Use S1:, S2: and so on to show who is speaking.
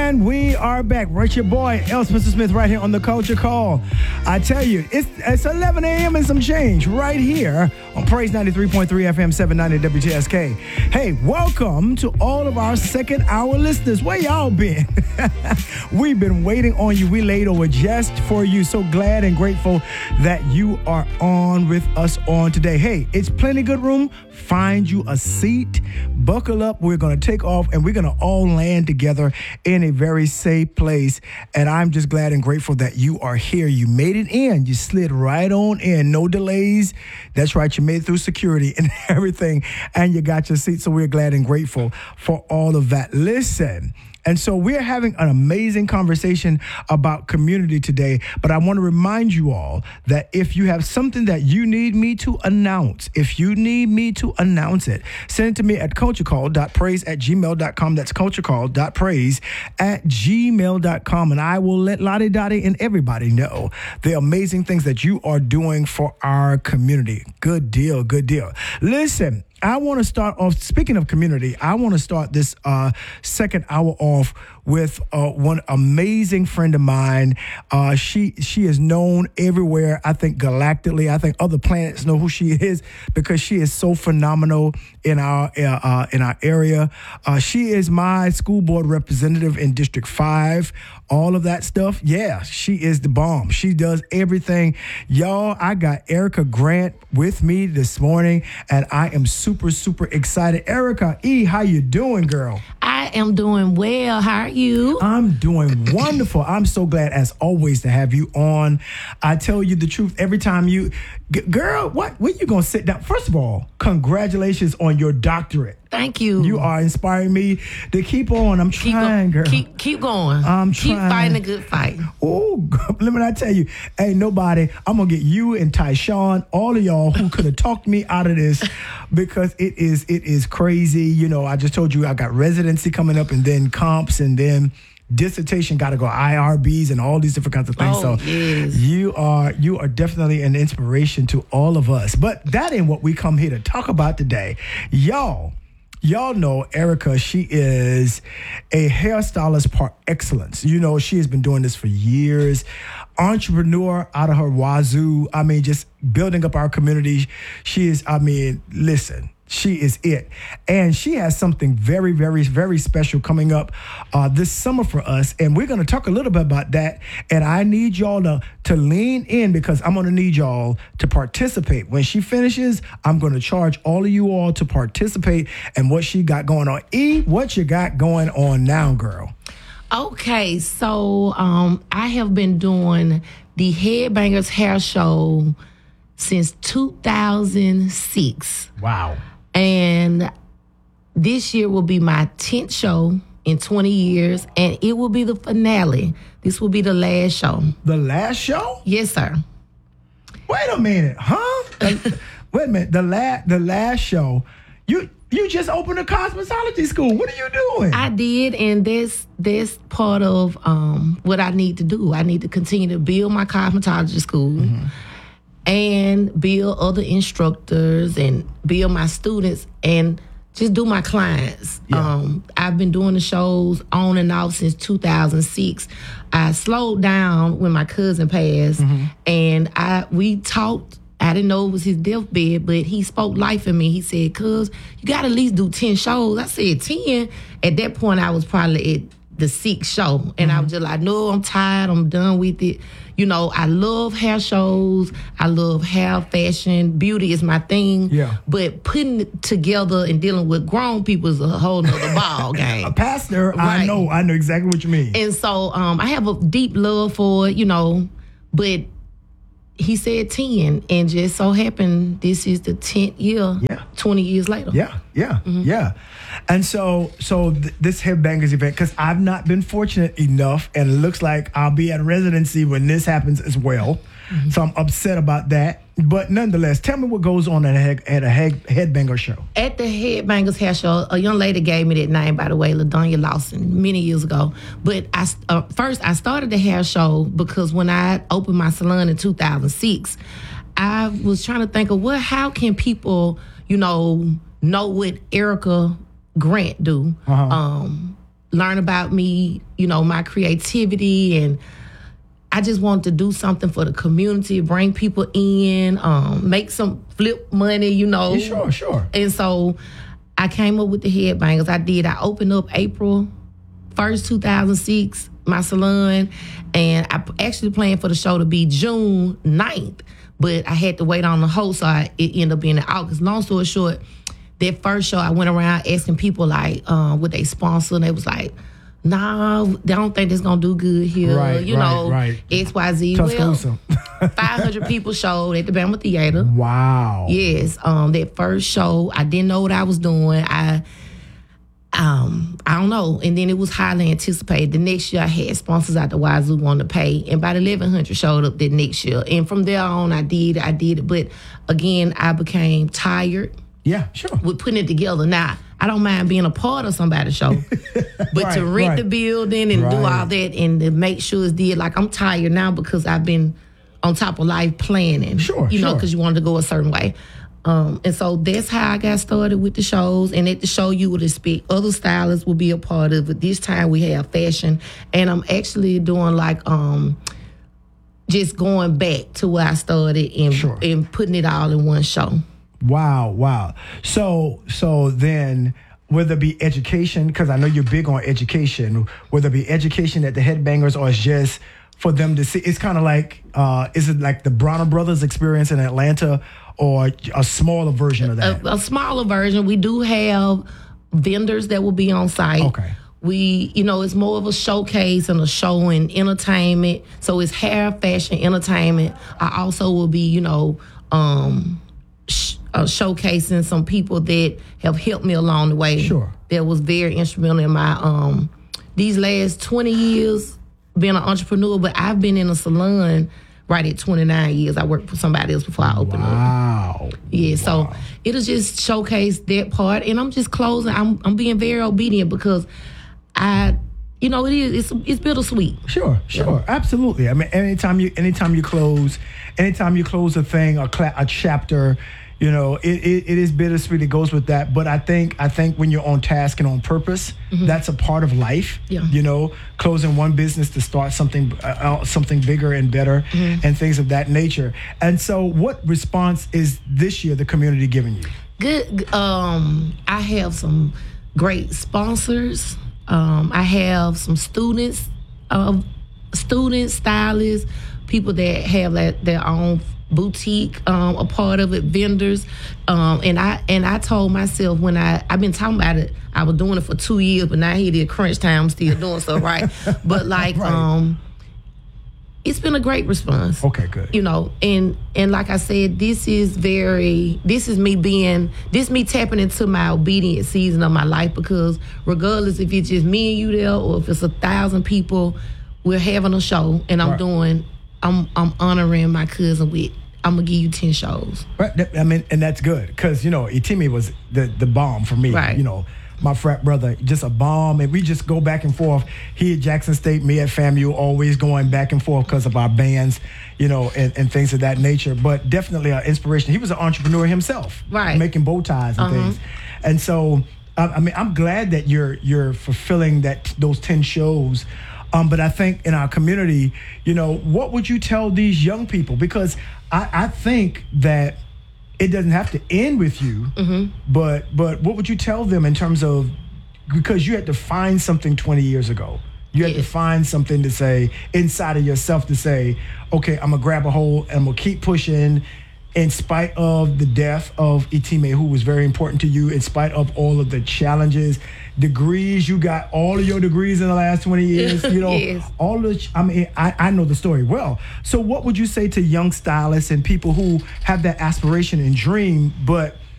S1: And we are back. Right, your boy, L. Spencer Smith, right here on The Culture Call. I tell you, it's 11 a.m. and some change right here on Praise 93.3 FM 790 WTSK. Hey, welcome to all of our second hour listeners. Where y'all been? We've been waiting on you. We laid over just for you. So glad and grateful that you are on with us on today. Hey, it's plenty good room. Find you a seat. Buckle up. We're going to take off and we're going to all land together in a very safe place. And I'm just glad and grateful that you are here. You made it in. You slid right on in. No delays. That's right. You made it through security and everything. And you got your seat. So we're glad and grateful for all of that. Listen. And so we're having an amazing conversation about community today. But I want to remind you all that if you have something that you need me to announce, if you need me to announce it, send it to me at culturecall.praise@gmail.com. That's culturecall.praise@gmail.com. And I will let Lottie Dottie and everybody know the amazing things that you are doing for our community. Good deal. Good deal. Listen. I want to start off, speaking of community, I want to start this second hour off with one amazing friend of mine. She is known everywhere, I think galactically. I think other planets know who she is because she is so phenomenal in our area. She is my school board representative in District 5. All of that stuff. Yeah, she is the bomb. She does everything. Y'all, I got Erica Grant with me this morning, and I am super, super excited. Erica E., how you doing, girl?
S2: I am doing well. How are you?
S1: I'm doing wonderful. I'm so glad, as always, to have you on. I tell you the truth every time you... Girl, when you going to sit down? First of all, congratulations on your doctorate.
S2: Thank you.
S1: You are inspiring me to keep on. I'm trying, girl.
S2: Keep going.
S1: I'm
S2: keep
S1: trying.
S2: Fighting a good fight.
S1: Oh, let me not tell you. Ain't nobody. I'm going to get you and Tyshawn, all of y'all who could have talked me out of this because it is crazy. You know, I just told you I got residency coming up and then comps and then dissertation, got to go IRBs and all these different kinds of things.
S2: Oh,
S1: so
S2: yes.
S1: you are definitely an inspiration to all of us. But that ain't what we come here to talk about today. Y'all know Erica, she is a hairstylist par excellence. You know, she has been doing this for years. Entrepreneur out of her wazoo. I mean, just building up our community. She is, listen. She is it. And she has something very, very, very special coming up this summer for us. And we're going to talk a little bit about that. And I need y'all to lean in because I'm going to need y'all to participate. When she finishes, I'm going to charge all of you all to participate in what she got going on. E, what you got going on now, girl?
S2: Okay, so I have been doing the Headbangers Hair Show since 2006.
S1: Wow.
S2: And this year will be my 10th show in 20 years, and it will be the finale. This will be the last show.
S1: The last show?
S2: Yes, sir.
S1: Wait a minute, huh? Wait a minute. The last show. You just opened a cosmetology school. What are you doing?
S2: I did, and that's part of what I need to do. I need to continue to build my cosmetology school. Mm-hmm. And build other instructors and build my students and just do my clients. Yeah. I've been doing the shows on and off since 2006. I slowed down when my cousin passed, mm-hmm. and we talked. I didn't know it was his deathbed, but he spoke life in me. He said, "Cuz, you got to at least do 10 shows." I said 10. At that point, I was probably at the 6th show, and mm-hmm. I was just like, "No, I'm tired. I'm done with it." You know, I love hair shows. I love hair, fashion. Beauty is my thing. Yeah. But putting it together and dealing with grown people is a whole nother ball game.
S1: A pastor, right. I know exactly what you mean.
S2: And so I have a deep love for it, you know, but he said 10, and just so happened this is the 10th year, 20 years later.
S1: Yeah. And so this Headbangers event, because I've not been fortunate enough, and it looks like I'll be at residency when this happens as well. Mm-hmm. So I'm upset about that. But nonetheless, tell me what goes on at a Headbanger show.
S2: At the Headbangers Hair Show, a young lady gave me that name, by the way, LaDonya Lawson, many years ago. But first, I started the hair show because when I opened my salon in 2006, I was trying to think of how can people, know what Erica Grant do. Uh-huh. learn about me, my creativity, and I just wanted to do something for the community, bring people in, make some flip money,
S1: Sure.
S2: And so I came up with the Headbangers. I opened up April 1st, 2006, my salon, and I actually planned for the show to be June 9th, but I had to wait on the host, so it ended up being in August. Long story short, that first show, I went around asking people, like, would they sponsor, and they was like, nah, they don't think it's going to do good here.
S1: Right.
S2: XYZ.
S1: Tuscaloosa.
S2: 500 people showed at the Bama Theater.
S1: Wow.
S2: Yes. That first show, I didn't know what I was doing. I don't know. And then it was highly anticipated. The next year, I had sponsors out the wazoo wanting to pay. And about 1,100 showed up that next year. And from there on, I did it. But again, I became tired.
S1: Yeah, sure.
S2: With putting it together. Now, I don't mind being a part of somebody's show, but to rent the building and do all that and to make sure it's did, like, I'm tired now because I've been on top of life planning.
S1: Sure.
S2: Because you wanted to go a certain way. And so that's how I got started with the shows. And at the show, you would expect other stylists will be a part of it. This time we have fashion. And I'm actually doing like just going back to where I started and putting it all in one show.
S1: Wow. So then, whether it be education, because I know you're big on education, whether it be education at the Headbangers or it's just for them to see, it's kind of like, is it like the Bronner Brothers experience in Atlanta or a smaller version of that?
S2: A smaller version. We do have vendors that will be on site.
S1: Okay.
S2: It's more of a showcase and a show and entertainment. So it's hair, fashion, entertainment. I also will be, showcasing some people that have helped me along the way.
S1: Sure.
S2: That was very instrumental in my these last 20 years being an entrepreneur, but I've been in a salon right at 29 years. I worked for somebody else before I opened up.
S1: Wow.
S2: Yeah, so it'll just showcase that part, and I'm just closing. I'm being very obedient because it's bittersweet.
S1: Sure. Absolutely. I mean, anytime you close a thing, a chapter, it is bittersweet. It goes with that. But I think when you're on task and on purpose, that's a part of life.
S2: Yeah.
S1: Closing one business to start something bigger and better and things of that nature. And so, what response is this year the community giving you?
S2: Good. I have some great sponsors. I have some students, stylists, people that have their own boutique, a part of it, vendors. And I told myself when I've been talking about it, I was doing it for 2 years, but now here it is crunch time, I'm still doing so right. But like, it's been a great response.
S1: Okay, good.
S2: And like I said, this is me tapping into my obedient season of my life, because regardless if it's just me and you there or if it's 1,000 people, we're having a show and I'm honoring my cousin with, I'm gonna give you 10 shows.
S1: Right. I mean, and that's good because Itimi was the bomb for me.
S2: Right.
S1: My frat brother, just a bomb, and we just go back and forth. He at Jackson State, me at FAMU, always going back and forth because of our bands, and things of that nature. But definitely an inspiration. He was an entrepreneur himself,
S2: right?
S1: Making bow ties and things. And so, I'm glad that you're fulfilling those 10 shows. But I think in our community, what would you tell these young people? Because I think that it doesn't have to end with you, but what would you tell them in terms of, because you had to find something 20 years ago. You had to find something to say inside of yourself to say, okay, I'm going to grab a hold and I'm going to keep pushing in spite of the death of Itime, who was very important to you, in spite of all of the challenges, degrees. You got all of your degrees in the last 20 years.
S2: Yes.
S1: I know the story well. So what would you say to young stylists and people who have that aspiration and dream, but